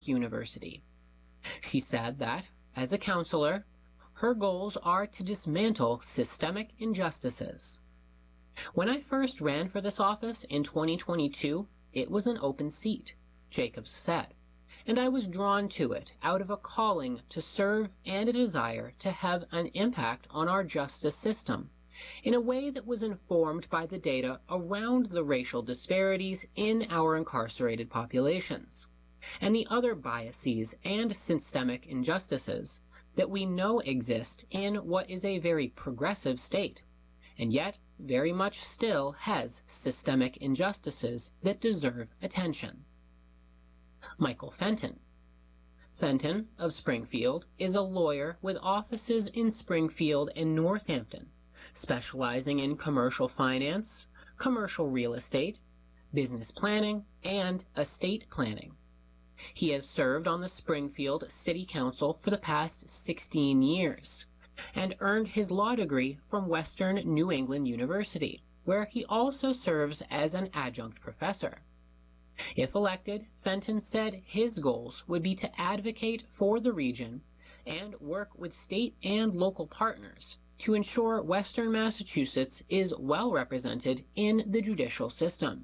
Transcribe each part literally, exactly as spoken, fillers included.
University. She said that, as a counselor, her goals are to dismantle systemic injustices. When I first ran for this office in twenty twenty-two, it was an open seat, Jacobs said, and I was drawn to it out of a calling to serve and a desire to have an impact on our justice system in a way that was informed by the data around the racial disparities in our incarcerated populations, and the other biases and systemic injustices that we know exist in what is a very progressive state, and yet very much still has systemic injustices that deserve attention. Michael Fenton. Fenton of Springfield is a lawyer with offices in Springfield and Northampton, specializing in commercial finance, commercial real estate, business planning, and estate planning. He has served on the Springfield City Council for the past sixteen years and earned his law degree from Western New England University, where he also serves as an adjunct professor. If elected, Fenton said his goals would be to advocate for the region and work with state and local partners to ensure Western Massachusetts is well represented in the judicial system.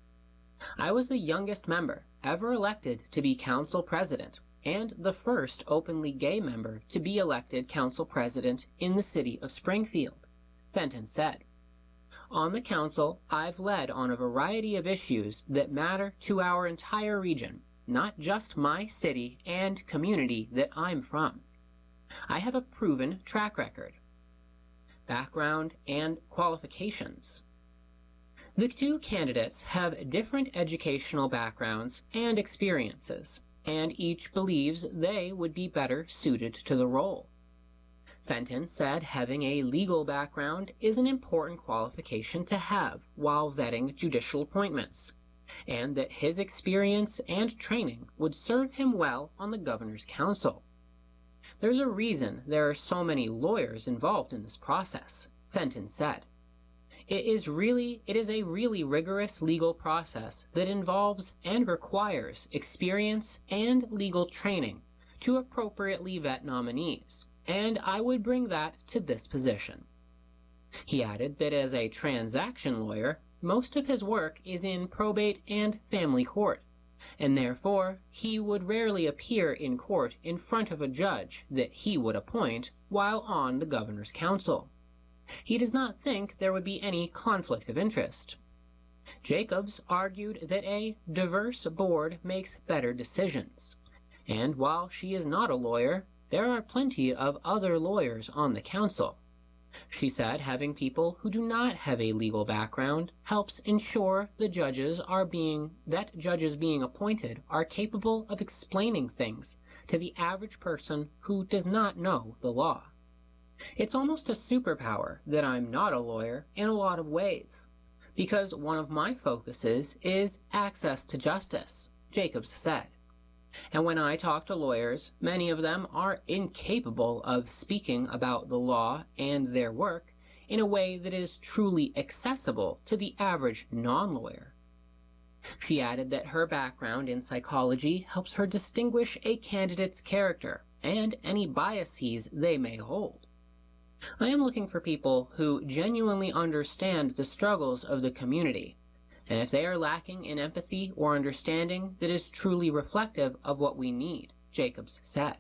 I was the youngest member ever elected to be council president and the first openly gay member to be elected council president in the city of Springfield, Fenton said. On the council, I've led on a variety of issues that matter to our entire region, not just my city and community that I'm from. I have a proven track record. Background and qualifications. The two candidates have different educational backgrounds and experiences, and each believes they would be better suited to the role. Fenton said having a legal background is an important qualification to have while vetting judicial appointments, and that his experience and training would serve him well on the governor's council. There's a reason there are so many lawyers involved in this process, Fenton said. It is really, it is a really rigorous legal process that involves and requires experience and legal training to appropriately vet nominees, and I would bring that to this position. He added that as a transaction lawyer, most of his work is in probate and family court, and therefore he would rarely appear in court in front of a judge that he would appoint while on the governor's council. He does not think there would be any conflict of interest. Jacobs argued that a diverse board makes better decisions, and while she is not a lawyer, there are plenty of other lawyers on the council. She said having people who do not have a legal background helps ensure the judges are being, that judges being appointed are capable of explaining things to the average person who does not know the law. It's almost a superpower that I'm not a lawyer in a lot of ways, because one of my focuses is access to justice, Jacobs said. And when I talk to lawyers, many of them are incapable of speaking about the law and their work in a way that is truly accessible to the average non-lawyer. She added that her background in psychology helps her distinguish a candidate's character and any biases they may hold. I am looking for people who genuinely understand the struggles of the community, and if they are lacking in empathy or understanding that is truly reflective of what we need, Jacobs said.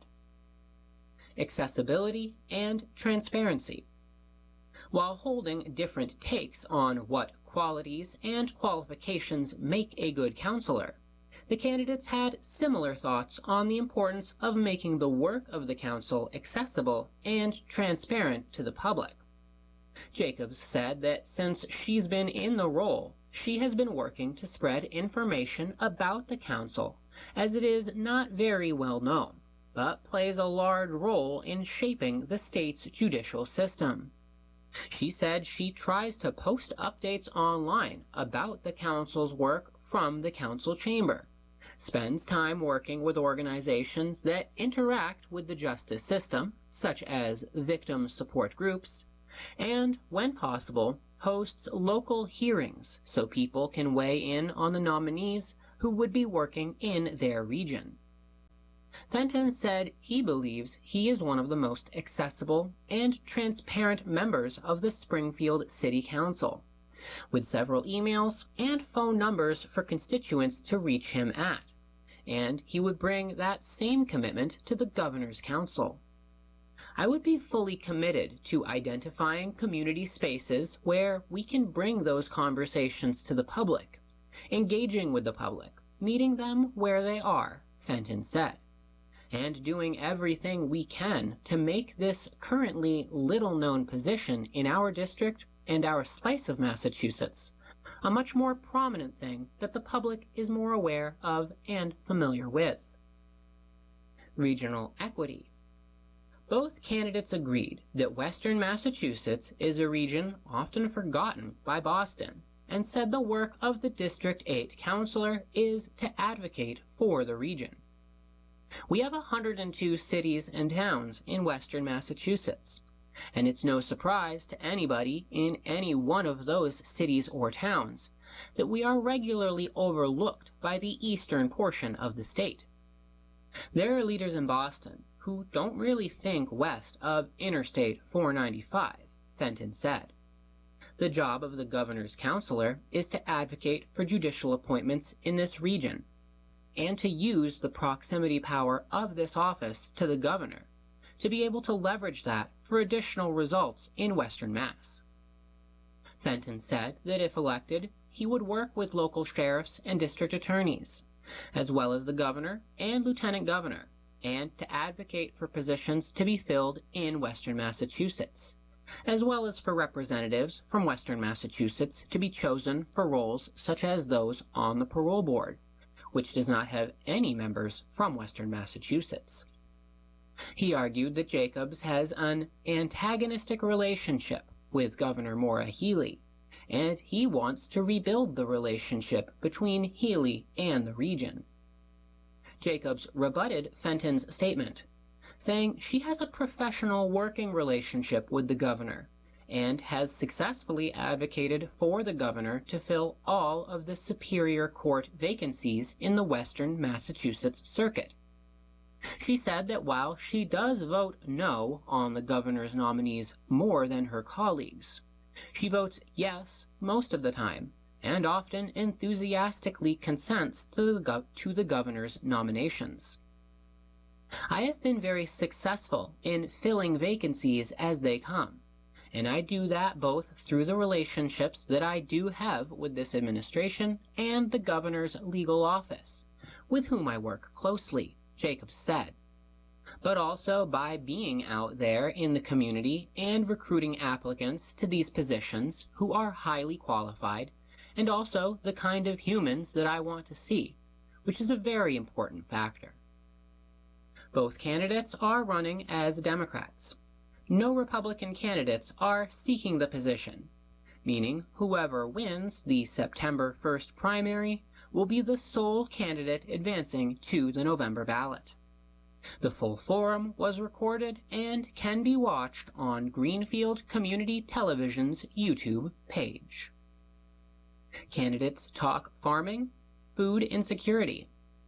Accessibility and transparency. While holding different takes on what qualities and qualifications make a good counselor, the candidates had similar thoughts on the importance of making the work of the council accessible and transparent to the public. Jacobs said that since she's been in the role, she has been working to spread information about the council, as it is not very well known, but plays a large role in shaping the state's judicial system. She said she tries to post updates online about the council's work from the council chamber, spends time working with organizations that interact with the justice system, such as victim support groups, and, when possible, hosts local hearings so people can weigh in on the nominees who would be working in their region. Fenton said he believes he is one of the most accessible and transparent members of the Springfield City Council, with several emails and phone numbers for constituents to reach him at, and he would bring that same commitment to the Governor's Council. I would be fully committed to identifying community spaces where we can bring those conversations to the public, engaging with the public, meeting them where they are, Fenton said, and doing everything we can to make this currently little-known position in our district and our slice of Massachusetts a much more prominent thing that the public is more aware of and familiar with. Regional equity. Both candidates agreed that Western Massachusetts is a region often forgotten by Boston, and said the work of the District eight Councilor is to advocate for the region. We have one hundred two cities and towns in Western Massachusetts, and it's no surprise to anybody in any one of those cities or towns that we are regularly overlooked by the eastern portion of the state. There are leaders in Boston who don't really think west of Interstate four ninety-five, Fenton said. The job of the Governor's Councilor is to advocate for judicial appointments in this region, and to use the proximity power of this office to the governor to be able to leverage that for additional results in Western Mass. Fenton said that if elected, he would work with local sheriffs and district attorneys, as well as the governor and lieutenant governor, and to advocate for positions to be filled in Western Massachusetts, as well as for representatives from Western Massachusetts to be chosen for roles such as those on the parole board, which does not have any members from Western Massachusetts. He argued that Jacobs has an antagonistic relationship with Governor Maura Healey, and he wants to rebuild the relationship between Healey and the region. Jacobs rebutted Fenton's statement, saying she has a professional working relationship with the governor and has successfully advocated for the governor to fill all of the Superior Court vacancies in the Western Massachusetts Circuit. She said that while she does vote no on the governor's nominees more than her colleagues, she votes yes most of the time, and often enthusiastically consents to the, gov- to the governor's nominations. I have been very successful in filling vacancies as they come, and I do that both through the relationships that I do have with this administration and the governor's legal office, with whom I work closely, Jacobs said, but also by being out there in the community and recruiting applicants to these positions who are highly qualified, and also the kind of humans that I want to see, which is a very important factor. Both candidates are running as Democrats. No Republican candidates are seeking the position, meaning whoever wins the September first primary will be the sole candidate advancing to the November ballot. The full forum was recorded and can be watched on Greenfield Community Television's YouTube page. Candidates talk farming, food insecurity,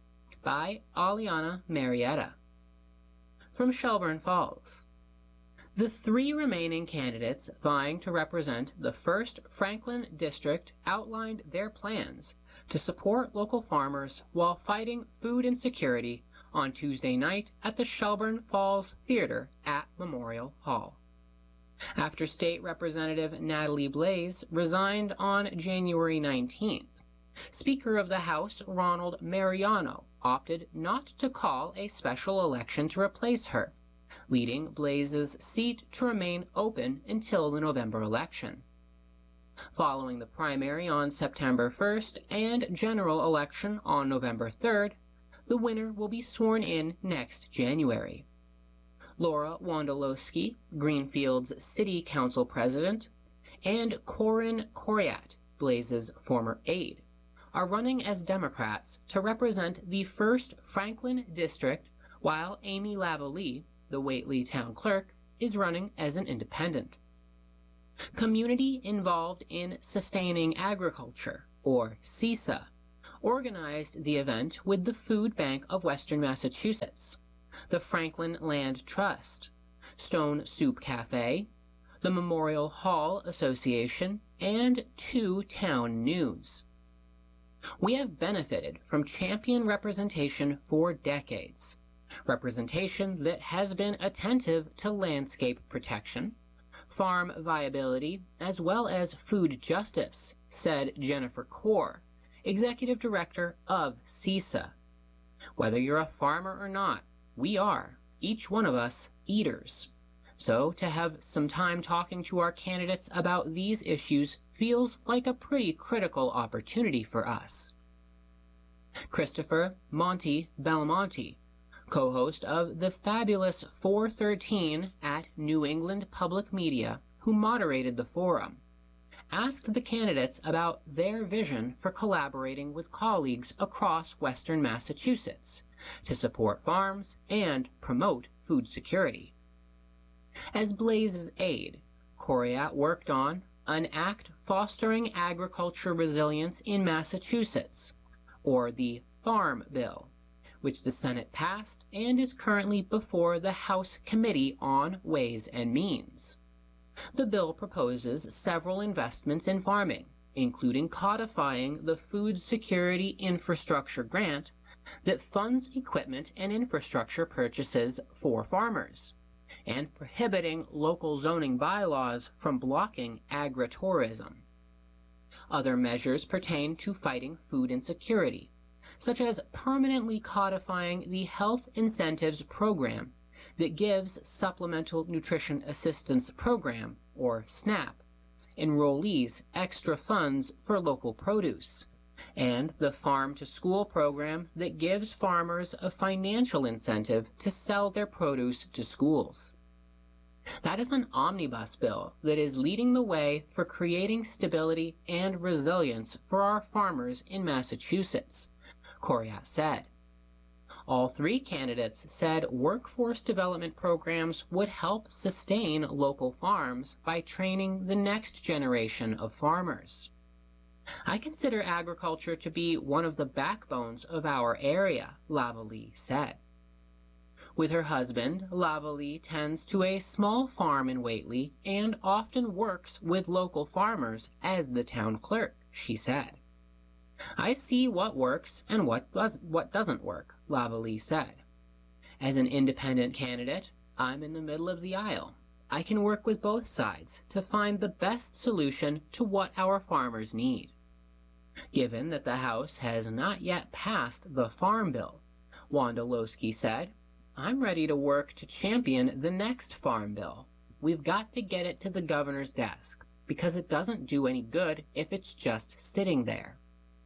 by Aliana Marietta. From Shelburne Falls. The three remaining candidates vying to represent the first Franklin District outlined their plans to support local farmers while fighting food insecurity on Tuesday night at the Shelburne Falls Theater at Memorial Hall. After State Representative Natalie Blaze resigned on January nineteenth, Speaker of the House Ronald Mariano opted not to call a special election to replace her, leading Blaze's seat to remain open until the November election. Following the primary on September first and general election on November third, the winner will be sworn in next January. Laura Wondolowski, Greenfield's City Council President, and Corin Coriat, Blaze's former aide, are running as Democrats to represent the first Franklin District, while Amy Lavallee, the Whately Town Clerk, is running as an independent. Community involved in sustaining agriculture, or C I S A, organized the event with the Food Bank of Western Massachusetts, the Franklin Land Trust, Stone Soup Cafe, the Memorial Hall Association, and two town news. We have benefited from champion representation for decades, representation that has been attentive to landscape protection, farm viability, as well as food justice, said Jennifer Core, Executive Director of C I S A. Whether you're a farmer or not, we are, each one of us, eaters. So to have some time talking to our candidates about these issues feels like a pretty critical opportunity for us. Christopher Monty Belmonte, co-host of the fabulous four thirteen at New England Public Media, who moderated the forum, asked the candidates about their vision for collaborating with colleagues across Western Massachusetts to support farms and promote food security. As Blaze's aide, Coriat worked on an act fostering agriculture resilience in Massachusetts, or the Farm Bill, which the Senate passed and is currently before the House Committee on Ways and Means. The bill proposes several investments in farming, including codifying the Food Security Infrastructure Grant that funds equipment and infrastructure purchases for farmers, and prohibiting local zoning bylaws from blocking agritourism. Other measures pertain to fighting food insecurity, such as permanently codifying the Health Incentives Program that gives Supplemental Nutrition Assistance Program, or SNAP, enrollees extra funds for local produce, and the Farm to School program that gives farmers a financial incentive to sell their produce to schools. That is an omnibus bill that is leading the way for creating stability and resilience for our farmers in Massachusetts, Coriat said. All three candidates said workforce development programs would help sustain local farms by training the next generation of farmers. I consider agriculture to be one of the backbones of our area, Lavallee said. With her husband, Lavallee tends to a small farm in Whately and often works with local farmers as the town clerk, she said. I see what works and what, does, what doesn't work, Lavallee said. As an independent candidate, I'm in the middle of the aisle. I can work with both sides to find the best solution to what our farmers need. Given that the House has not yet passed the Farm Bill, Wanda Lowski said, I'm ready to work to champion the next Farm Bill. We've got to get it to the governor's desk, because it doesn't do any good if it's just sitting there.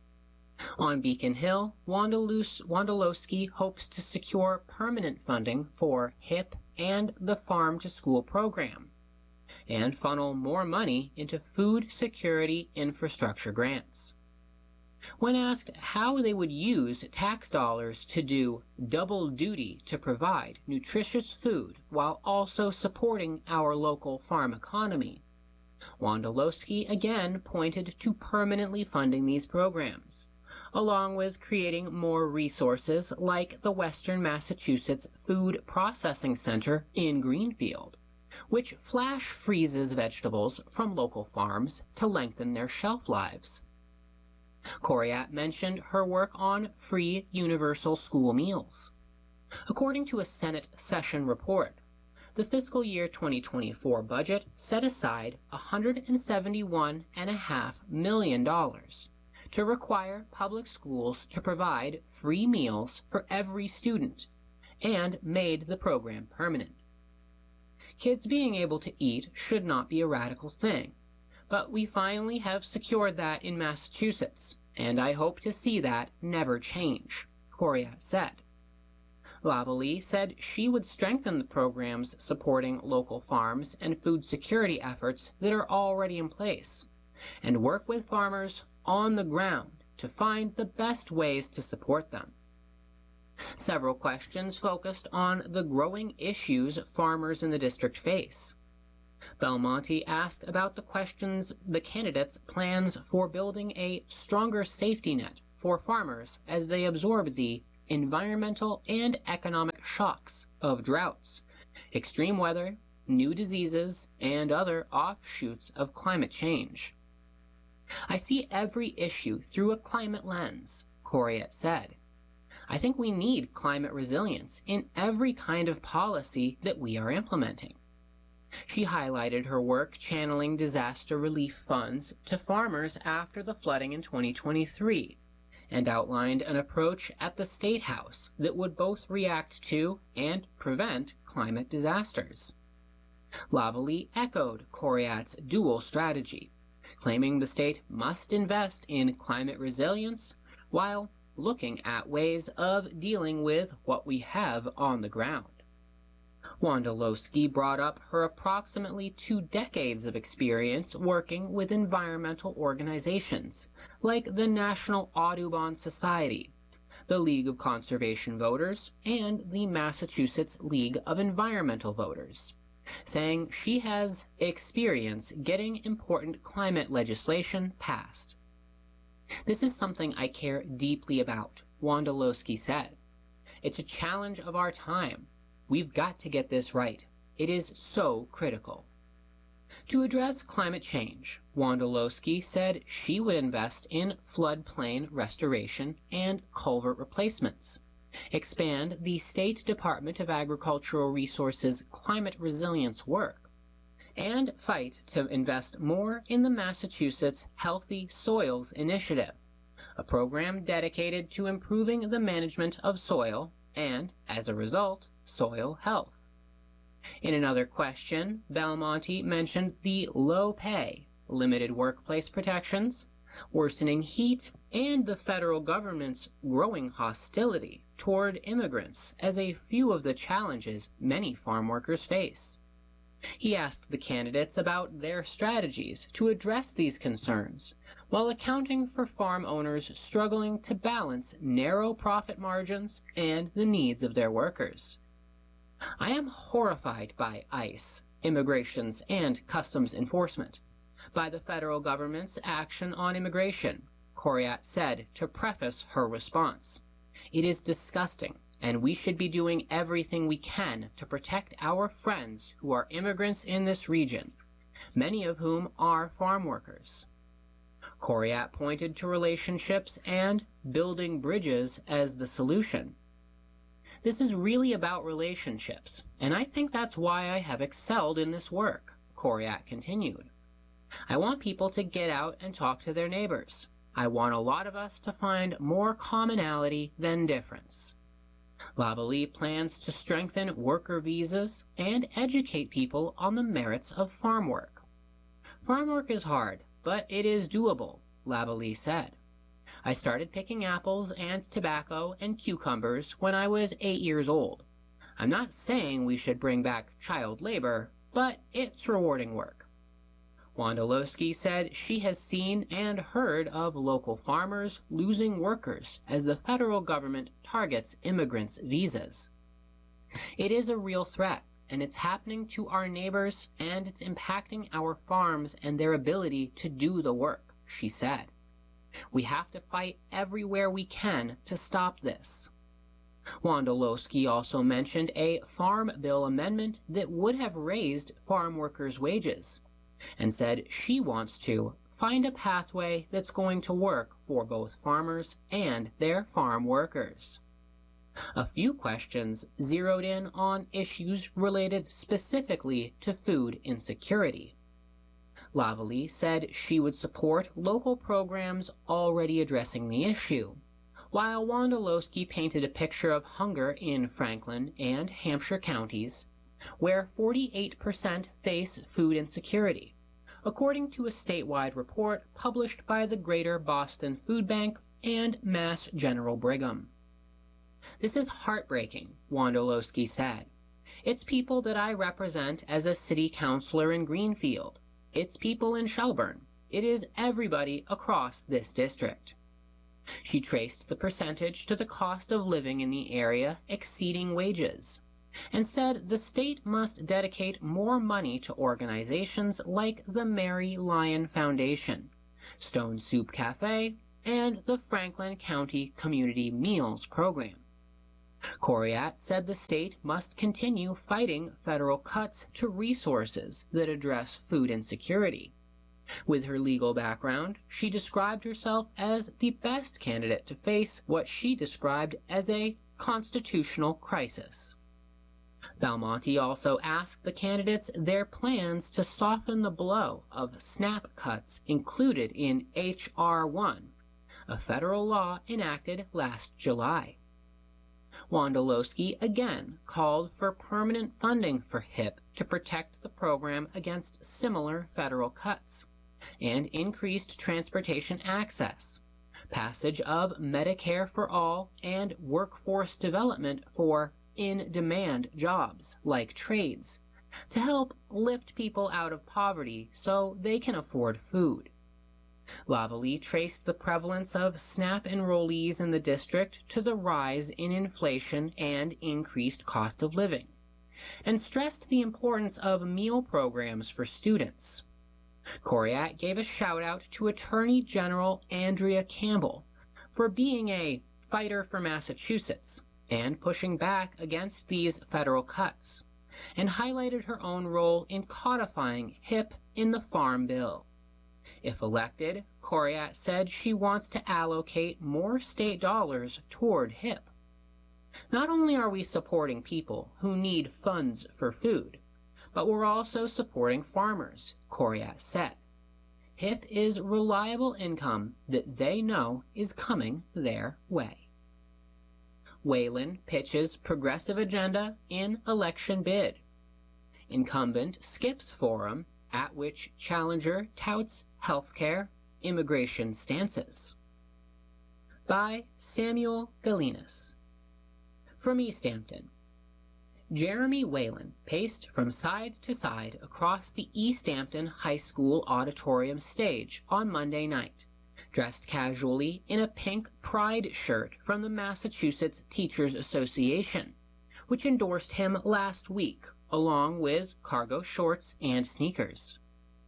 On Beacon Hill, Wondolowski hopes to secure permanent funding for HIP and the Farm to School program, and funnel more money into food security infrastructure grants. When asked how they would use tax dollars to do double duty to provide nutritious food while also supporting our local farm economy, Wondolowski again pointed to permanently funding these programs, along with creating more resources like the Western Massachusetts Food Processing Center in Greenfield, which flash freezes vegetables from local farms to lengthen their shelf lives. Coriat mentioned her work on free universal school meals. According to a Senate session report, the fiscal year twenty twenty-four budget set aside one hundred seventy-one point five million dollars to require public schools to provide free meals for every student, and made the program permanent. Kids being able to eat should not be a radical thing, but we finally have secured that in Massachusetts, and I hope to see that never change, Coriat said. Lavallee said she would strengthen the programs supporting local farms and food security efforts that are already in place, and work with farmers on the ground to find the best ways to support them. Several questions focused on the growing issues farmers in the district face. Belmonte asked about the questions the candidates' plans for building a stronger safety net for farmers as they absorb the environmental and economic shocks of droughts, extreme weather, new diseases, and other offshoots of climate change. I see every issue through a climate lens, Coryat said. I think we need climate resilience in every kind of policy that we are implementing. She highlighted her work channeling disaster relief funds to farmers after the flooding in twenty twenty-three, and outlined an approach at the State House that would both react to and prevent climate disasters. Lavalley echoed Coryat's dual strategy, claiming the state must invest in climate resilience while looking at ways of dealing with what we have on the ground. Wondolowski brought up her approximately two decades of experience working with environmental organizations like the National Audubon Society, the League of Conservation Voters, and the Massachusetts League of Environmental Voters, saying she has experience getting important climate legislation passed. This is something I care deeply about, Wondolowski said. It's a challenge of our time. We've got to get this right. It is so critical. To address climate change, Wondolowski said she would invest in floodplain restoration and culvert replacements, expand the State Department of Agricultural Resources climate resilience work, and fight to invest more in the Massachusetts Healthy Soils Initiative, a program dedicated to improving the management of soil and, as a result, soil health. In another question, Belmonte mentioned the low pay, limited workplace protections, worsening heat, and the federal government's growing hostility toward immigrants as a few of the challenges many farm workers face. He asked the candidates about their strategies to address these concerns, while accounting for farm owners struggling to balance narrow profit margins and the needs of their workers. I am horrified by ICE, Immigrations and Customs Enforcement, by the federal government's action on immigration, Coryat said to preface her response. It is disgusting, and we should be doing everything we can to protect our friends who are immigrants in this region, many of whom are farm workers. Coryat pointed to relationships and building bridges as the solution. This is really about relationships, and I think that's why I have excelled in this work, Coryat continued. I want people to get out and talk to their neighbors. I want a lot of us to find more commonality than difference. Lavalley plans to strengthen worker visas and educate people on the merits of farm work. Farm work is hard, but it is doable, Lavalley said. I started picking apples and tobacco and cucumbers when I was eight years old. I'm not saying we should bring back child labor, but it's rewarding work. Wondolowski said she has seen and heard of local farmers losing workers as the federal government targets immigrants' visas. It is a real threat, and it's happening to our neighbors, and it's impacting our farms and their ability to do the work, she said. We have to fight everywhere we can to stop this. Wondolowski also mentioned a farm bill amendment that would have raised farm workers' wages, and said she wants to find a pathway that's going to work for both farmers and their farm workers. A few questions zeroed in on issues related specifically to food insecurity. Lavalley said she would support local programs already addressing the issue, while Wondolowski painted a picture of hunger in Franklin and Hampshire counties, where forty-eight percent face food insecurity, according to a statewide report published by the Greater Boston Food Bank and Mass General Brigham. This is heartbreaking, Wondolowski said. It's people that I represent as a city councilor in Greenfield. It's people in Shelburne. It is everybody across this district. She traced the percentage to the cost of living in the area exceeding wages, and said the state must dedicate more money to organizations like the Mary Lyon Foundation, Stone Soup Cafe, and the Franklin County Community Meals Program. Coryat said the state must continue fighting federal cuts to resources that address food insecurity. With her legal background, she described herself as the best candidate to face what she described as a constitutional crisis. Belmonte also asked the candidates their plans to soften the blow of SNAP cuts included in H R one, a federal law enacted last July. Wondolowski again called for permanent funding for H I P to protect the program against similar federal cuts, and increased transportation access, passage of Medicare for All, and workforce development for in-demand jobs like trades to help lift people out of poverty so they can afford food. Lavallee traced the prevalence of SNAP enrollees in the district to the rise in inflation and increased cost of living, and stressed the importance of meal programs for students. Coryat gave a shout-out to Attorney General Andrea Campbell for being a fighter for Massachusetts and pushing back against these federal cuts, and highlighted her own role in codifying H I P in the Farm Bill. If elected, Coryat said she wants to allocate more state dollars toward H I P. Not only are we supporting people who need funds for food, but we're also supporting farmers, Coryat said. H I P is reliable income that they know is coming their way. Whalen pitches progressive agenda in election bid. Incumbent skips forum at which challenger touts healthcare, immigration stances. By Samuel Galinas. From East Hampton. Jeremy Whalen paced from side to side across the East Hampton High School auditorium stage on Monday night, dressed casually in a pink pride shirt from the Massachusetts Teachers Association, which endorsed him last week, along with cargo shorts and sneakers.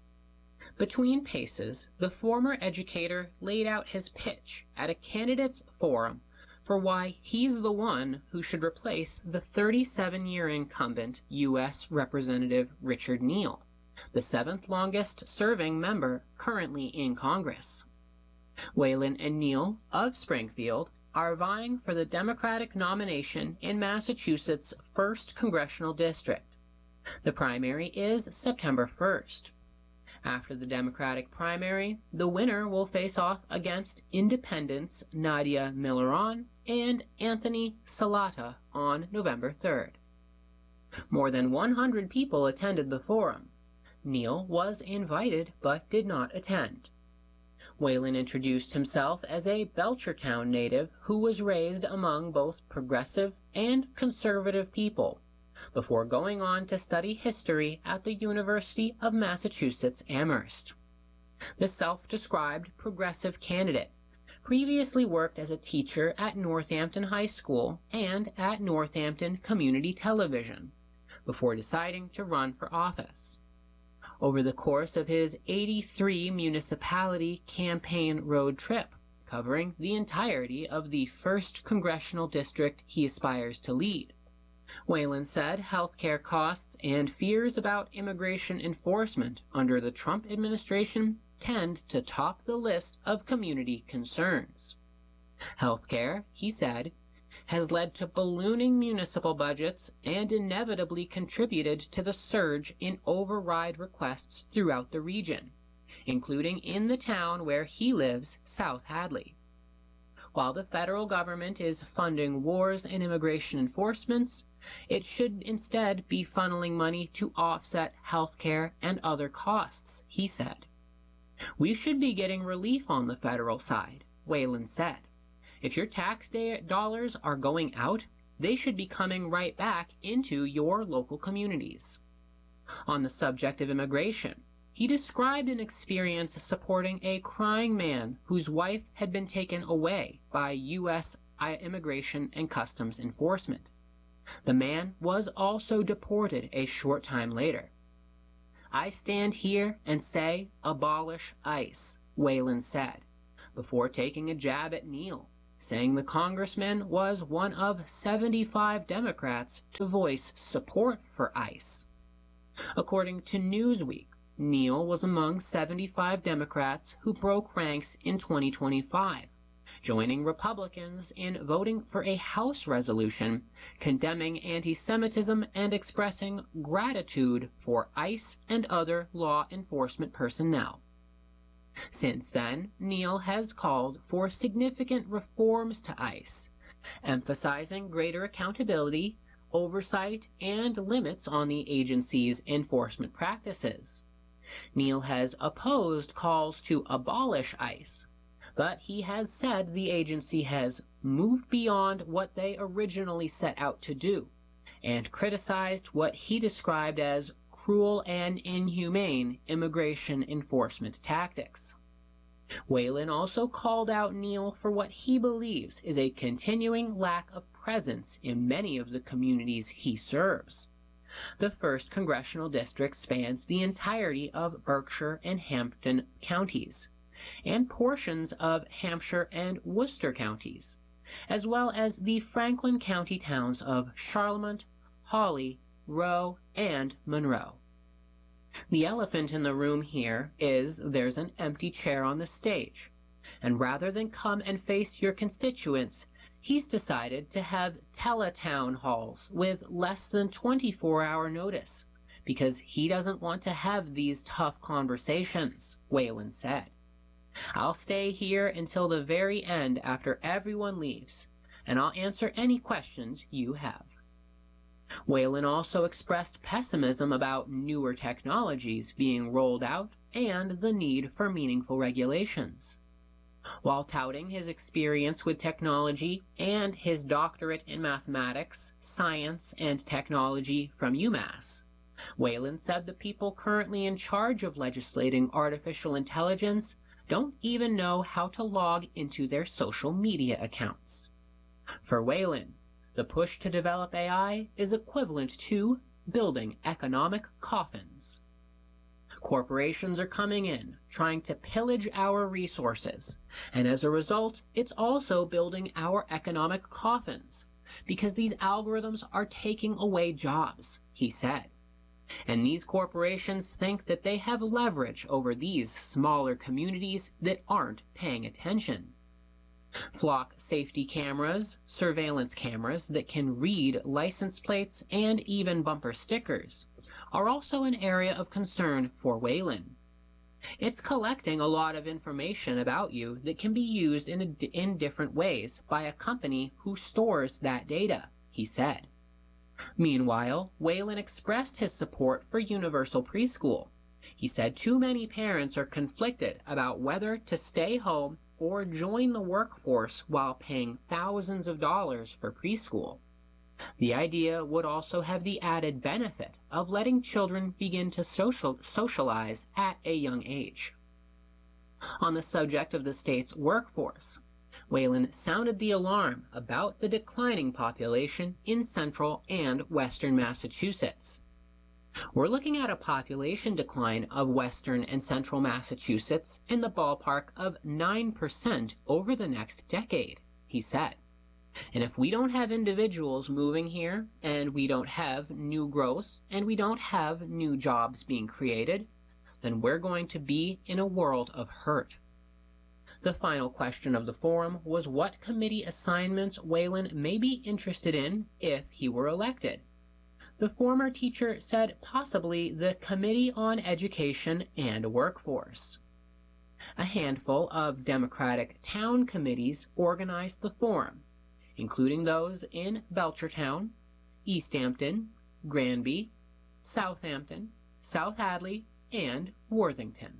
Between paces, the former educator laid out his pitch at a candidates' forum for why he's the one who should replace the thirty-seven-year incumbent U S Representative Richard Neal, the seventh longest-serving member currently in Congress. Whalen and Neal of Springfield are vying for the Democratic nomination in Massachusetts' first congressional district. The primary is September first. After the Democratic primary, the winner will face off against independents Nadia Milleron and Anthony Salata on November third. More than one hundred people attended the forum. Neal was invited but did not attend. Whalen introduced himself as a Belchertown native who was raised among both progressive and conservative people, before going on to study history at the University of Massachusetts Amherst. The self-described progressive candidate previously worked as a teacher at Northampton High School and at Northampton Community Television, before deciding to run for office. Over the course of his eighty-three municipality campaign road trip, covering the entirety of the first congressional district he aspires to lead, Whalen said healthcare costs and fears about immigration enforcement under the Trump administration tend to top the list of community concerns. Healthcare, he said, has led to ballooning municipal budgets and inevitably contributed to the surge in override requests throughout the region, including in the town where he lives, South Hadley. While the federal government is funding wars and immigration enforcements, it should instead be funneling money to offset healthcare and other costs, he said. We should be getting relief on the federal side, Whalen said. If your tax dollars are going out, they should be coming right back into your local communities. On the subject of immigration, he described an experience supporting a crying man whose wife had been taken away by U S Immigration and Customs Enforcement. The man was also deported a short time later. I stand here and say abolish ICE, Whalen said, before taking a jab at Neal, saying the congressman was one of seventy-five Democrats to voice support for ICE. According to Newsweek, Neal was among seventy-five Democrats who broke ranks in twenty twenty-five, joining Republicans in voting for a House resolution condemning anti-Semitism and expressing gratitude for ICE and other law enforcement personnel. Since then, Neal has called for significant reforms to ICE, emphasizing greater accountability, oversight, and limits on the agency's enforcement practices. Neal has opposed calls to abolish ICE, but he has said the agency has moved beyond what they originally set out to do, and criticized what he described as cruel and inhumane immigration enforcement tactics. Whelan also called out Neal for what he believes is a continuing lack of presence in many of the communities he serves. The first congressional district spans the entirety of Berkshire and Hampden counties, and portions of Hampshire and Worcester counties, as well as the Franklin County towns of Charlemont, Hawley, Rowe, and Monroe. The elephant in the room here is there's an empty chair on the stage, and rather than come and face your constituents, he's decided to have tele-town halls with less than twenty-four hour notice, because he doesn't want to have these tough conversations, Whelan said. I'll stay here until the very end after everyone leaves, and I'll answer any questions you have. Whelan also expressed pessimism about newer technologies being rolled out and the need for meaningful regulations. While touting his experience with technology and his doctorate in mathematics, science, and technology from UMass, Whelan said the people currently in charge of legislating artificial intelligence don't even know how to log into their social media accounts. For Whelan, the push to develop A I is equivalent to building economic coffins. Corporations are coming in, trying to pillage our resources, and as a result, it's also building our economic coffins, because these algorithms are taking away jobs, he said. And these corporations think that they have leverage over these smaller communities that aren't paying attention. Flock safety cameras, surveillance cameras that can read license plates and even bumper stickers, are also an area of concern for Whelan. It's collecting a lot of information about you that can be used in, a, in different ways by a company who stores that data, he said. Meanwhile, Whelan expressed his support for universal preschool. He said too many parents are conflicted about whether to stay home or join the workforce while paying thousands of dollars for preschool. The idea would also have the added benefit of letting children begin to social, socialize at a young age. On the subject of the state's workforce, Whelan sounded the alarm about the declining population in central and western Massachusetts. We're looking at a population decline of western and central Massachusetts in the ballpark of nine percent over the next decade, he said. And if we don't have individuals moving here, and we don't have new growth, and we don't have new jobs being created, then we're going to be in a world of hurt. The final question of the forum was what committee assignments Whelan may be interested in if he were elected. The former teacher said possibly the Committee on Education and Workforce. A handful of Democratic town committees organized the forum, including those in Belchertown, Easthampton, Granby, Southampton, South Hadley, and Worthington.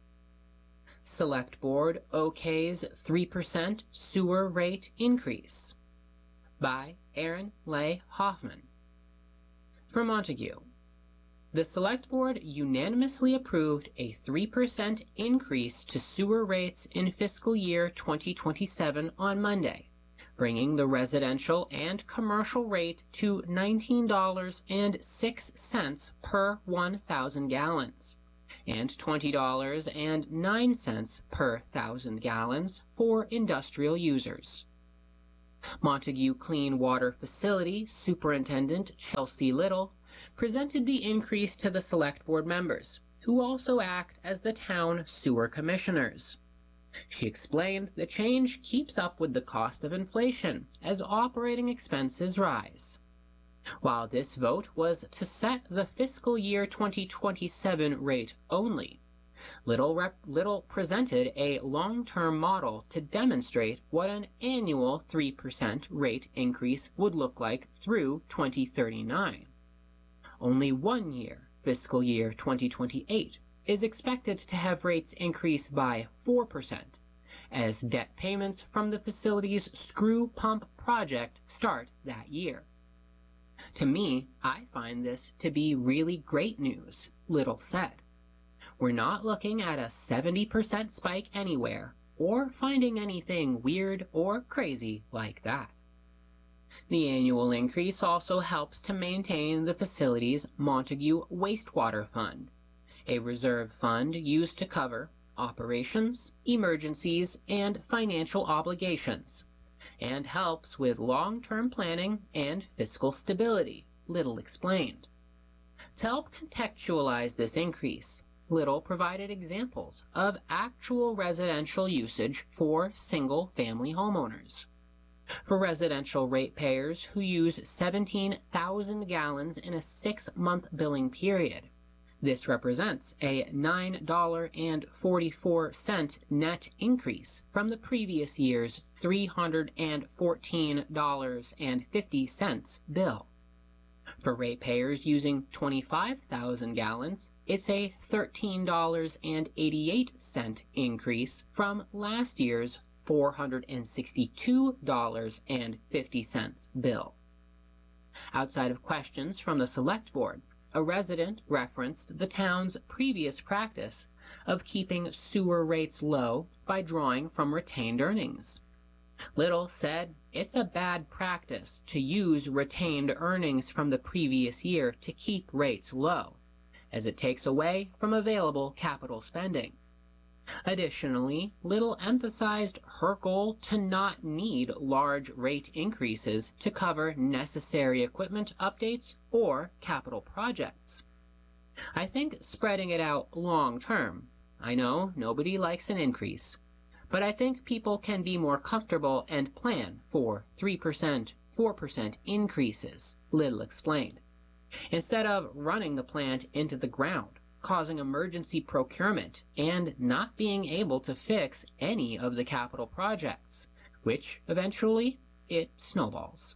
Select Board okays three percent sewer rate increase by Aaron Leigh Hoffman. For Montague, the Select Board unanimously approved a three percent increase to sewer rates in fiscal year twenty twenty-seven on Monday, bringing the residential and commercial rate to nineteen dollars and six cents per one thousand gallons, and twenty dollars and nine cents per thousand gallons for industrial users. Montague Clean Water Facility Superintendent Chelsea Little presented the increase to the Select Board members, who also act as the town sewer commissioners. She explained the change keeps up with the cost of inflation as operating expenses rise. While this vote was to set the fiscal year twenty twenty-seven rate only, Little, rep Little presented a long-term model to demonstrate what an annual three percent rate increase would look like through twenty thirty-nine. Only one year, fiscal year twenty twenty-eight, is expected to have rates increase by four percent, as debt payments from the facility's screw pump project start that year. To me, I find this to be really great news, Little said. We're not looking at a seventy percent spike anywhere, or finding anything weird or crazy like that. The annual increase also helps to maintain the facility's Montague Wastewater Fund, a reserve fund used to cover operations, emergencies, and financial obligations, and helps with long-term planning and fiscal stability, Little explained. To help contextualize this increase, Little provided examples of actual residential usage for single-family homeowners. For residential ratepayers who use seventeen thousand gallons in a six-month billing period, this represents a nine dollars and forty-four cents net increase from the previous year's three hundred fourteen dollars and fifty cents bill. For ratepayers using twenty-five thousand gallons, it's a thirteen dollars and eighty-eight cents increase from last year's four hundred sixty-two dollars and fifty cents bill. Outside of questions from the Select Board, a resident referenced the town's previous practice of keeping sewer rates low by drawing from retained earnings. Little said it's a bad practice to use retained earnings from the previous year to keep rates low, as it takes away from available capital spending. Additionally, Little emphasized her goal to not need large rate increases to cover necessary equipment updates or capital projects. I think spreading it out long term, I know nobody likes an increase, but I think people can be more comfortable and plan for three percent, four percent increases, Little explained, instead of running the plant into the ground, causing emergency procurement and not being able to fix any of the capital projects, which eventually it snowballs.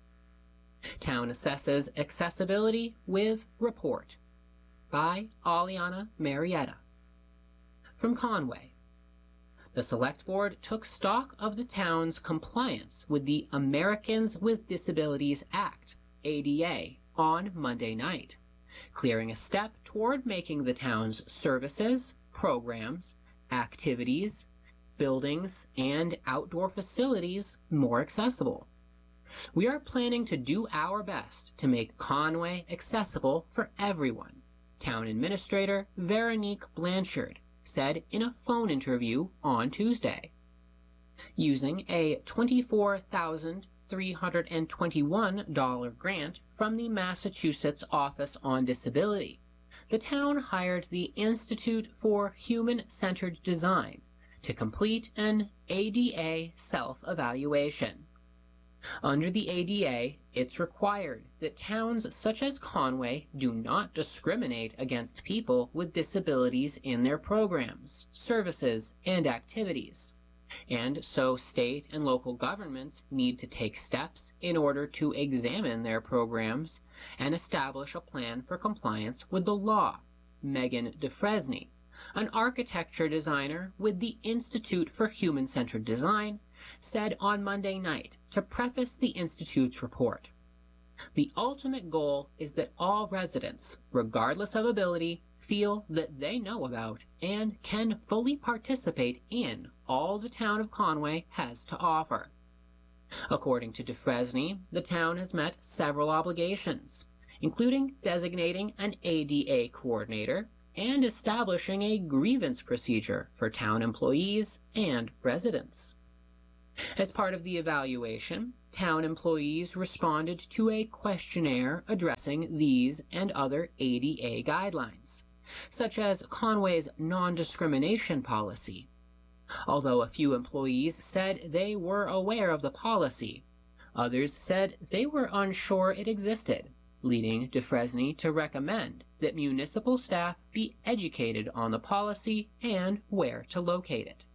Town assesses accessibility with report by Aliana Marietta. From Conway. The Select Board took stock of the town's compliance with the Americans with Disabilities Act, A D A, on Monday night, clearing a step toward making the town's services, programs, activities, buildings, and outdoor facilities more accessible. We are planning to do our best to make Conway accessible for everyone, Town Administrator Veronique Blanchard said in a phone interview on Tuesday. Using a twenty-four thousand three hundred twenty-one dollars grant from the Massachusetts Office on Disability, the town hired the Institute for Human-Centered Design to complete an A D A self-evaluation. Under the A D A, it's required that towns such as Conway do not discriminate against people with disabilities in their programs, services, and activities, and so state and local governments need to take steps in order to examine their programs and establish a plan for compliance with the law. Megan DeFresney, an architecture designer with the Institute for Human-Centered Design, said on Monday night to preface the Institute's report. The ultimate goal is that all residents, regardless of ability, feel that they know about and can fully participate in all the town of Conway has to offer. According to DeFresney, the town has met several obligations, including designating an A D A coordinator, and establishing a grievance procedure for town employees and residents. As part of the evaluation, town employees responded to a questionnaire addressing these and other A D A guidelines, such as Conway's non-discrimination policy. Although a few employees said they were aware of the policy, others said they were unsure it existed, leading Dufresne to recommend that municipal staff be educated on the policy and where to locate it.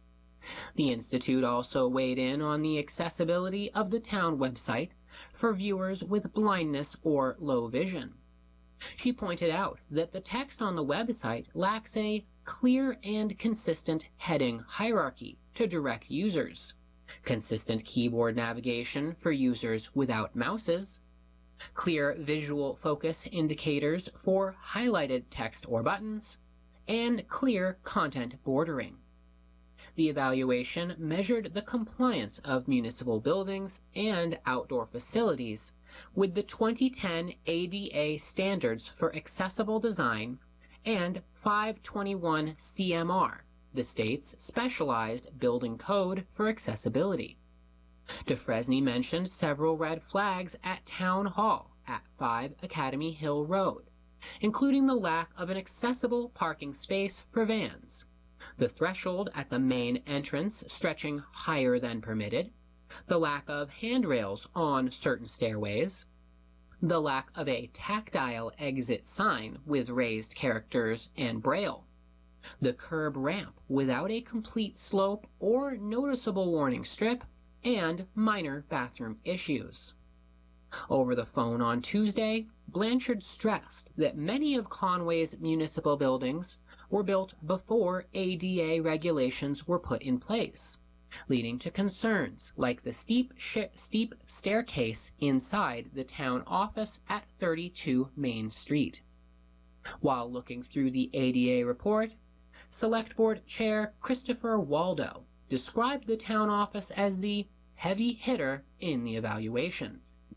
The Institute also weighed in on the accessibility of the town website for viewers with blindness or low vision. She pointed out that the text on the website lacks a clear and consistent heading hierarchy to direct users, consistent keyboard navigation for users without mouses, clear visual focus indicators for highlighted text or buttons, and clear content bordering. The evaluation measured the compliance of municipal buildings and outdoor facilities with the twenty ten A D A Standards for Accessible Design and five twenty-one C M R, the state's specialized building code for accessibility. Dufresne mentioned several red flags at Town Hall at five Academy Hill Road, including the lack of an accessible parking space for vans, the threshold at the main entrance stretching higher than permitted, the lack of handrails on certain stairways, the lack of a tactile exit sign with raised characters and braille, the curb ramp without a complete slope or noticeable warning strip, and minor bathroom issues. Over the phone on Tuesday, Blanchard stressed that many of Conway's municipal buildings were built before A D A regulations were put in place, leading to concerns like the steep, steep staircase inside the town office at thirty-two Main Street. While looking through the A D A report, Select Board Chair Christopher Waldo described the town office as the heavy hitter in the evaluation.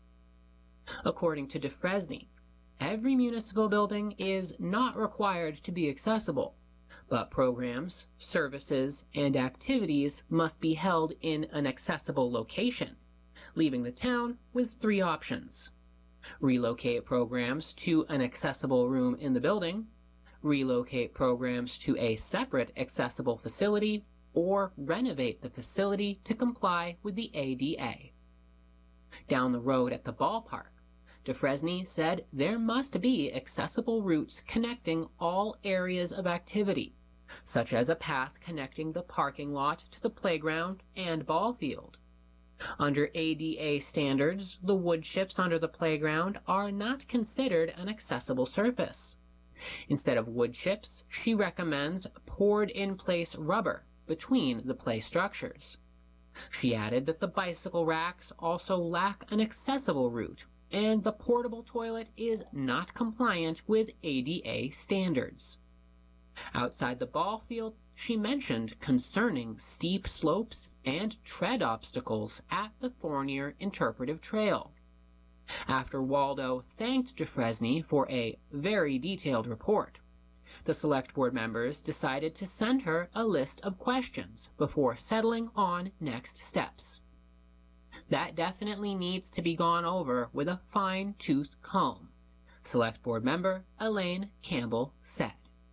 According to Dufresne, every municipal building is not required to be accessible, but programs, services, and activities must be held in an accessible location, leaving the town with three options: relocate programs to an accessible room in the building, relocate programs to a separate accessible facility, or renovate the facility to comply with the A D A. Down the road at the ballpark, Dufresne said there must be accessible routes connecting all areas of activity, such as a path connecting the parking lot to the playground and ball field. Under A D A standards, the wood chips under the playground are not considered an accessible surface. Instead of wood chips, she recommends poured-in-place rubber between the play structures. She added that the bicycle racks also lack an accessible route, and the portable toilet is not compliant with A D A standards. Outside the ball field, she mentioned concerning steep slopes and tread obstacles at the Fournier Interpretive Trail. After Waldo thanked Dufresne for a very detailed report, the Select Board members decided to send her a list of questions before settling on next steps. That definitely needs to be gone over with a fine-tooth comb, Select Board member Elaine Campbell said.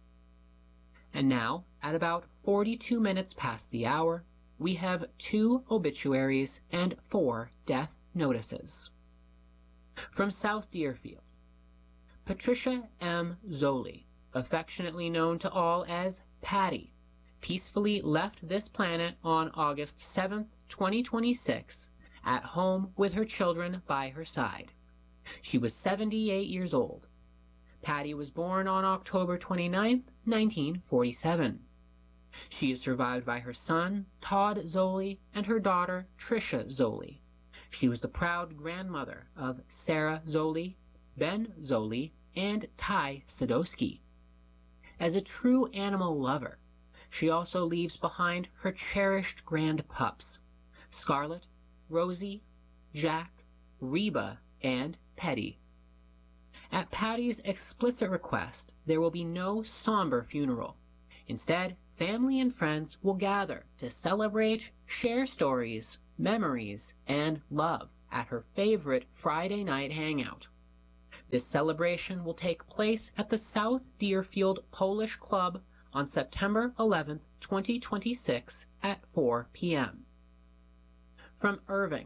And now, at about forty-two minutes past the hour, we have two obituaries and four death notices. From South Deerfield, Patricia M. Zoli, affectionately known to all as Patty, peacefully left this planet on August seventh, twenty twenty-six, at home with her children by her side. She was seventy-eight years old. Patty was born on October twenty-ninth, nineteen forty-seven. She is survived by her son, Todd Zoli, and her daughter, Tricia Zoli. She was the proud grandmother of Sarah Zoli, Ben Zoli, and Ty Sadowski. As a true animal lover, she also leaves behind her cherished grand pups, Scarlet, Rosie, Jack, Reba, and Petty. At Patty's explicit request, there will be no somber funeral. Instead, family and friends will gather to celebrate, share stories, memories, and love at her favorite Friday night hangout. This celebration will take place at the South Deerfield Polish Club on September eleventh, twenty twenty-six at four p m From Irving,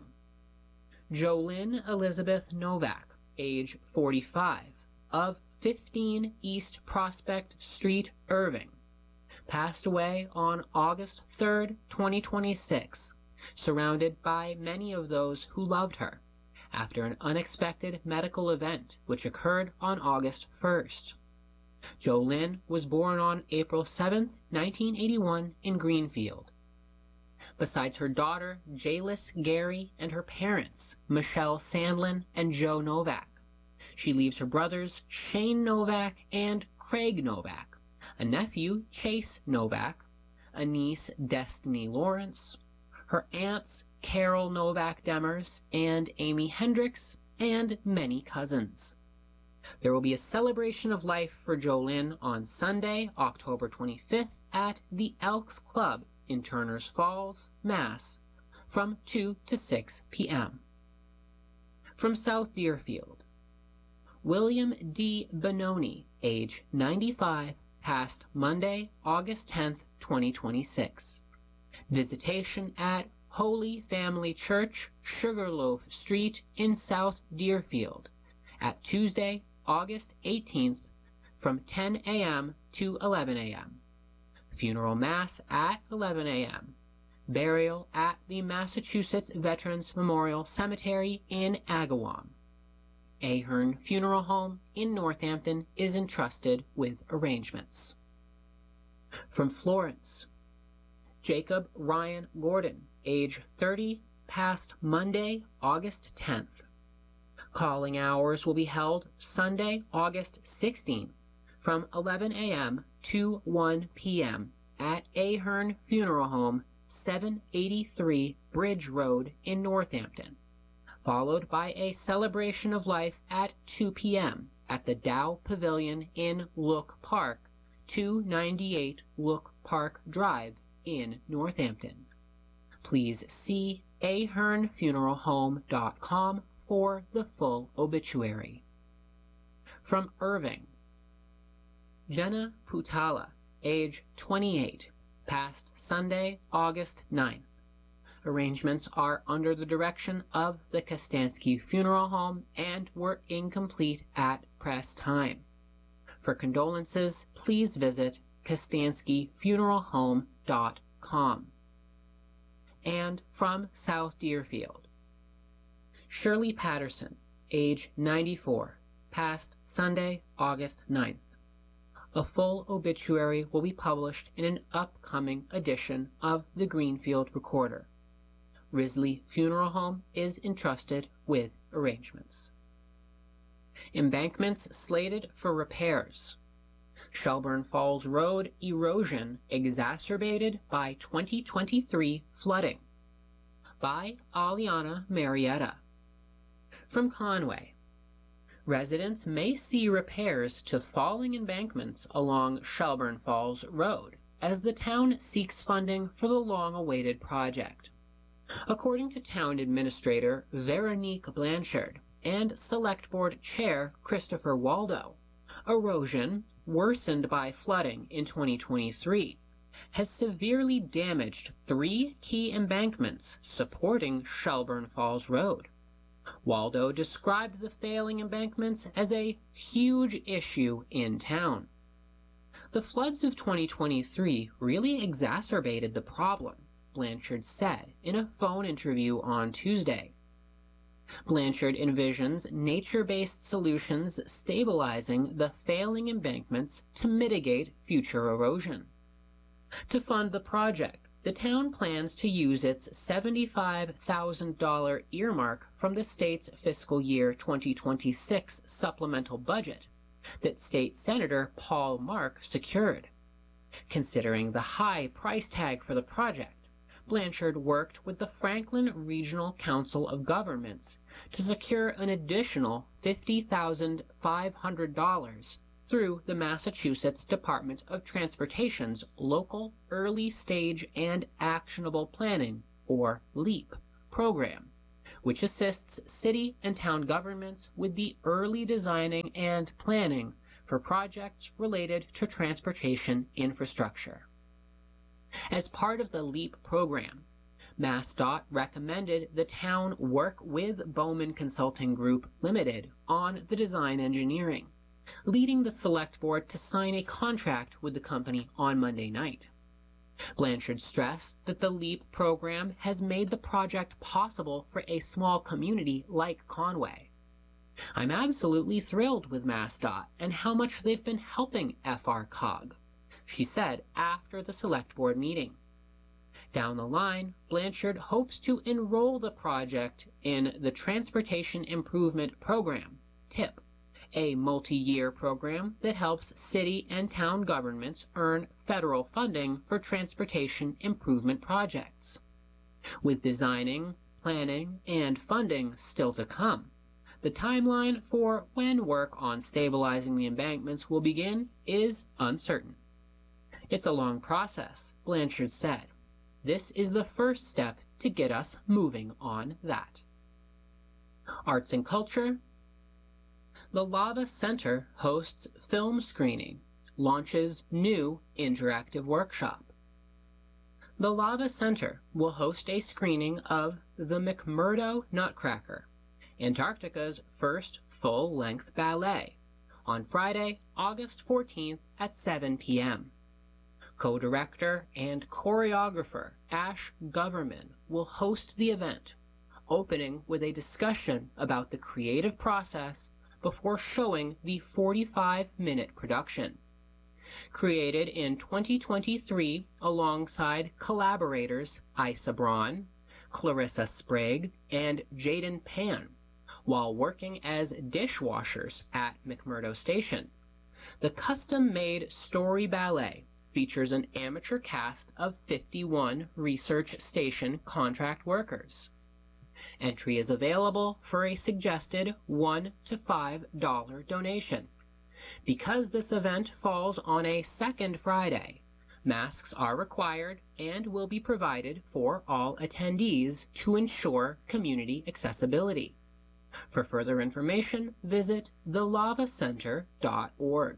Jolynn Elizabeth Novak, age forty-five, of fifteen East Prospect Street, Irving, passed away on August third, twenty twenty-six, surrounded by many of those who loved her, after an unexpected medical event which occurred on August first. Jolynn was born on April seventh, nineteen eighty-one in Greenfield. Besides her daughter, Jalis Gary, and her parents, Michelle Sandlin and Joe Novak, she leaves her brothers, Shane Novak and Craig Novak, a nephew, Chase Novak, a niece, Destiny Lawrence, her aunts, Carol Novak Demers and Amy Hendricks, and many cousins. There will be a celebration of life for Jolynn on Sunday, October twenty-fifth at the Elks Club in Turners Falls, Mass, from two to six p m From South Deerfield, William D. Benoni, age ninety-five, passed Monday, August tenth, twenty twenty-six. Visitation at Holy Family Church, Sugarloaf Street in South Deerfield, at Tuesday, August eighteenth, from ten a m to eleven a m Funeral Mass at eleven a m Burial at the Massachusetts Veterans Memorial Cemetery in Agawam. Ahern Funeral Home in Northampton is entrusted with arrangements. From Florence, Jacob Ryan Gordon, age thirty, passed Monday, August tenth. Calling hours will be held Sunday, August sixteenth, from eleven a m to one p m at Ahern Funeral Home, seven eighty-three Bridge Road in Northampton, followed by a celebration of life at two p m at the Dow Pavilion in Look Park, two ninety-eight Look Park Drive in Northampton. Please see ahern funeral home dot com for the full obituary. From Irving, Jenna Putala, age twenty-eight, passed Sunday, August ninth. Arrangements are under the direction of the Kostansky Funeral Home and were incomplete at press time. For condolences, please visit kostansky funeral home dot com. And from South Deerfield, Shirley Patterson, age ninety-four, passed Sunday, August ninth. A full obituary will be published in an upcoming edition of the Greenfield Recorder. Risley Funeral Home is entrusted with arrangements. Embankments slated for repairs. Shelburne Falls Road erosion exacerbated by twenty twenty-three flooding, by Aliana Marietta. From Conway, residents may see repairs to falling embankments along Shelburne Falls Road as the town seeks funding for the long-awaited project. According to Town Administrator Veronique Blanchard and Select Board Chair Christopher Waldo, erosion, worsened by flooding in twenty twenty-three, has severely damaged three key embankments supporting Shelburne Falls Road. Waldo described the failing embankments as a huge issue in town. The floods of twenty twenty-three really exacerbated the problem, Blanchard said in a phone interview on Tuesday. Blanchard envisions nature-based solutions stabilizing the failing embankments to mitigate future erosion. To fund the project, the town plans to use its seventy-five thousand dollars earmark from the state's fiscal year twenty twenty-six supplemental budget that State Senator Paul Mark secured. Considering the high price tag for the project, Blanchard worked with the Franklin Regional Council of Governments to secure an additional fifty thousand five hundred dollars through the Massachusetts Department of Transportation's Local Early Stage and Actionable Planning, or LEAP, program, which assists city and town governments with the early designing and planning for projects related to transportation infrastructure. As part of the LEAP program, MassDOT recommended the town work with Bowman Consulting Group Limited on the design engineering, leading the Select Board to sign a contract with the company on Monday night. Blanchard stressed that the LEAP program has made the project possible for a small community like Conway. "I'm absolutely thrilled with MassDOT and how much they've been helping F R C O G," she said after the Select Board meeting. Down the line, Blanchard hopes to enroll the project in the Transportation Improvement Program, TIP, a multi-year program that helps city and town governments earn federal funding for transportation improvement projects. With designing, planning, and funding still to come, the timeline for when work on stabilizing the embankments will begin is uncertain. "It's a long process," Blanchard said. "This is the first step to get us moving on that." Arts and culture. The Lava Center hosts film screening, launches new interactive workshop. The Lava Center will host a screening of The McMurdo Nutcracker, Antarctica's first full-length ballet, on Friday, August fourteenth at seven p m Co-director and choreographer Ash Goverman will host the event, opening with a discussion about the creative process before showing the forty-five minute production. Created in twenty twenty-three alongside collaborators Isa Braun, Clarissa Sprague, and Jaden Pan, while working as dishwashers at McMurdo Station. The custom-made story ballet features an amateur cast of fifty-one research station contract workers. Entry is available for a suggested one to five dollar donation. Because this event falls on a second Friday, masks are required and will be provided for all attendees to ensure community accessibility. For further information, visit the lava center dot org.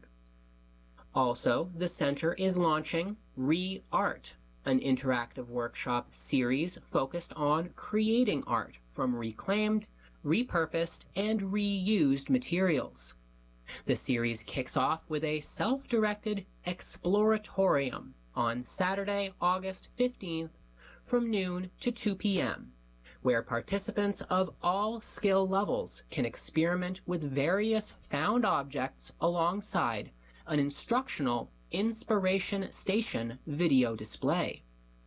Also, the center is launching Re-Art, an interactive workshop series focused on creating art from reclaimed, repurposed, and reused materials. The series kicks off with a self-directed exploratorium on Saturday, August fifteenth from noon to two p m, where participants of all skill levels can experiment with various found objects alongside an instructional Inspiration Station video display.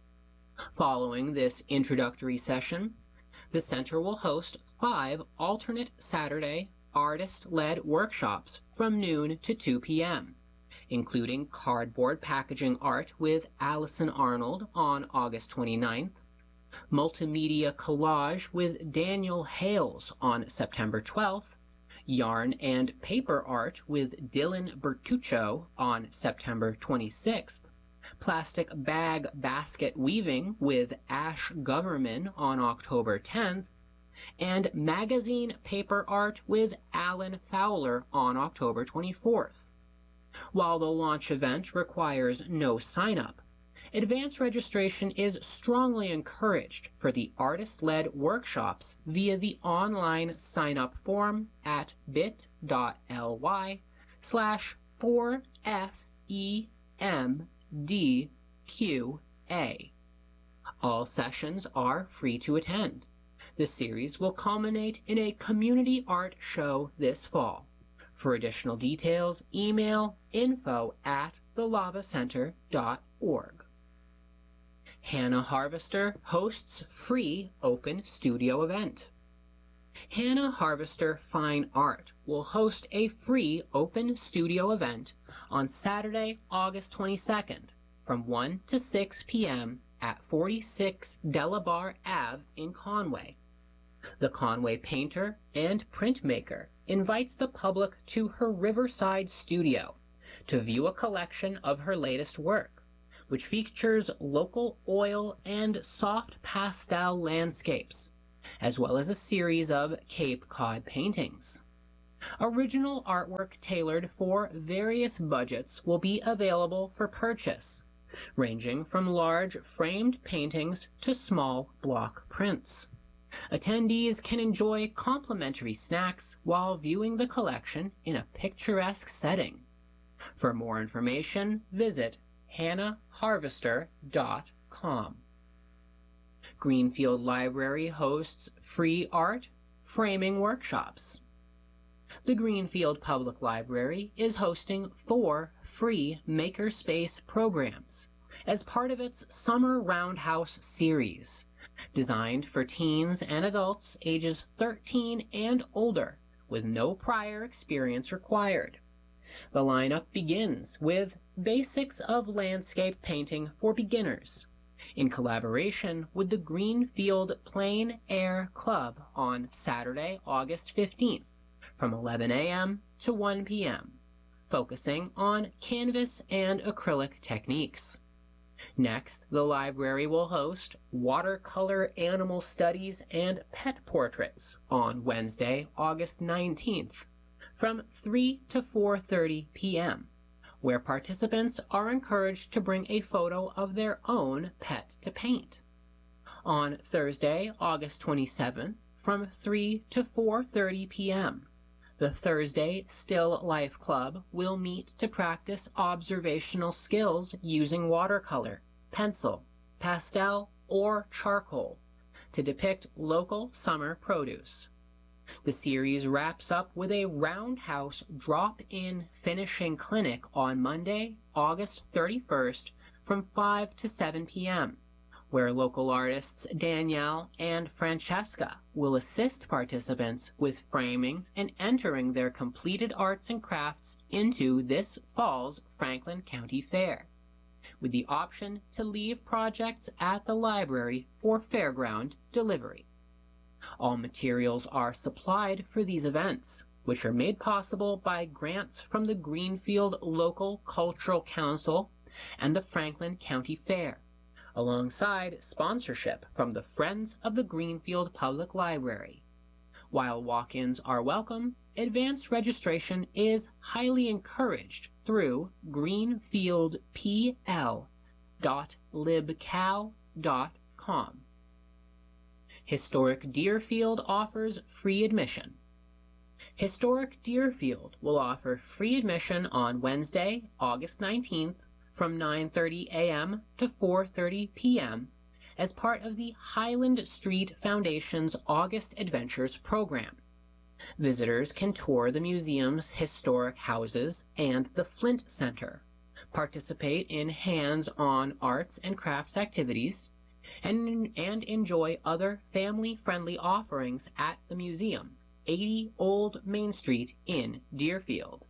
Following this introductory session, the center will host five alternate Saturday artist-led workshops from noon to two p m, including cardboard packaging art with Allison Arnold on August twenty-ninth, multimedia collage with Daniel Hales on September twelfth, yarn and paper art with Dylan Bertuccio on September twenty-sixth, plastic bag basket weaving with Ash Goverman on October tenth, and magazine paper art with Alan Fowler on October twenty-fourth. While the launch event requires no sign-up, advance registration is strongly encouraged for the artist-led workshops via the online sign-up form at bit.ly slash 4FEMDQA. All sessions are free to attend. The series will culminate in a community art show this fall. For additional details, email info at the lava center dot org. Hannah Harvester hosts free open studio event. Hannah Harvester Fine Art will host a free open studio event on Saturday, August twenty-second from one to six p m at forty-six Delabar Avenue in Conway. The Conway painter and printmaker invites the public to her Riverside studio to view a collection of her latest work, which features local oil and soft pastel landscapes, as well as a series of Cape Cod paintings. Original artwork tailored for various budgets will be available for purchase, ranging from large framed paintings to small block prints. Attendees can enjoy complimentary snacks while viewing the collection in a picturesque setting. For more information, visit hannah harvester dot com. Greenfield Library hosts free art framing workshops. The Greenfield Public Library is hosting four free Makerspace programs as part of its Summer Roundhouse series, designed for teens and adults ages thirteen and older with no prior experience required. The lineup begins with Basics of Landscape Painting for Beginners, in collaboration with the Greenfield Plein Air Club on Saturday, August fifteenth, from eleven a m to one p m, focusing on canvas and acrylic techniques. Next, the library will host Watercolor Animal Studies and Pet Portraits on Wednesday, August nineteenth, from three to four thirty p m, where participants are encouraged to bring a photo of their own pet to paint. On Thursday, August twenty-seventh, from three to four thirty p m, the Thursday Still Life Club will meet to practice observational skills using watercolor, pencil, pastel, or charcoal to depict local summer produce. The series wraps up with a roundhouse drop-in finishing clinic on Monday, August thirty-first, from five to seven p m, where local artists Danielle and Francesca will assist participants with framing and entering their completed arts and crafts into this fall's Franklin County Fair, with the option to leave projects at the library for fairground delivery. All materials are supplied for these events, which are made possible by grants from the Greenfield Local Cultural Council and the Franklin County Fair, alongside sponsorship from the Friends of the Greenfield Public Library. While walk-ins are welcome, advanced registration is highly encouraged through greenfield p l dot libcal dot com. Historic Deerfield offers free admission. Historic Deerfield will offer free admission on Wednesday, August nineteenth, from nine thirty a m to four thirty p m as part of the Highland Street Foundation's August Adventures program. Visitors can tour the museum's historic houses and the Flint Center, participate in hands-on arts and crafts activities, and, and enjoy other family-friendly offerings at the museum, eighty Old Main Street in Deerfield.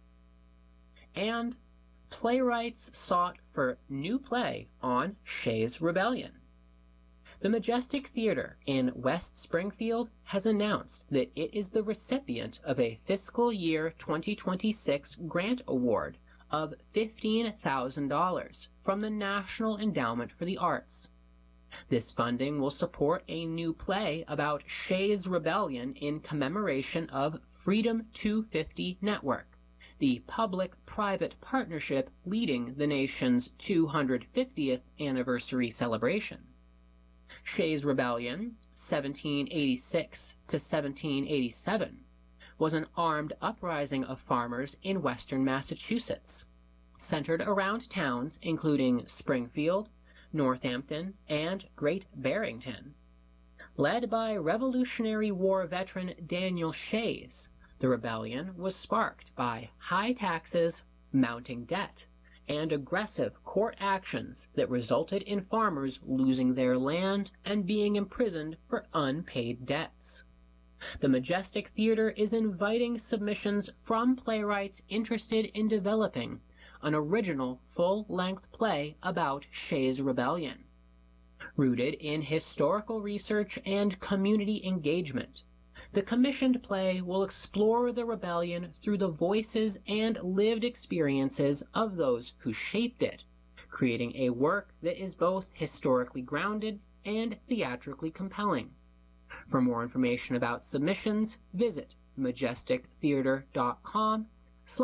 And playwrights sought for new play on Shays' Rebellion. The Majestic Theater in West Springfield has announced that it is the recipient of a fiscal year twenty twenty-six grant award of fifteen thousand dollars from the National Endowment for the Arts. This funding will support a new play about Shays' Rebellion in commemoration of Freedom two fifty Network, the public-private partnership leading the nation's two hundred fiftieth anniversary celebration. Shays' Rebellion, seventeen eighty-six to seventeen eighty-seven, was an armed uprising of farmers in western Massachusetts, centered around towns including Springfield, Northampton, and Great Barrington. Led by Revolutionary War veteran Daniel Shays, the rebellion was sparked by high taxes, mounting debt, and aggressive court actions that resulted in farmers losing their land and being imprisoned for unpaid debts. The Majestic Theater is inviting submissions from playwrights interested in developing an original full-length play about Shays' Rebellion. Rooted in historical research and community engagement, the commissioned play will explore the rebellion through the voices and lived experiences of those who shaped it, creating a work that is both historically grounded and theatrically compelling. For more information about submissions, visit majestic theater dot com